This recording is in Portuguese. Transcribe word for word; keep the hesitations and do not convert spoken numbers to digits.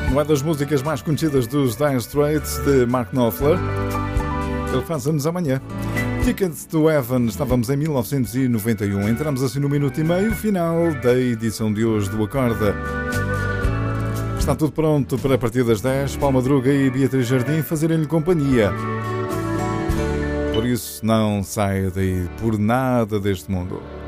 Uma das músicas mais conhecidas dos Dire Straits, de Mark Knopfler. Ele faz anos amanhã. Tickets to Heaven, estávamos em mil novecentos e noventa e um. Entramos assim no minuto e meio, final da edição de hoje do Acorda. Está tudo pronto para a partir das dez. Paulo Madruga e Beatriz Jardim fazerem-lhe companhia. Por isso, não saia daí por nada deste mundo.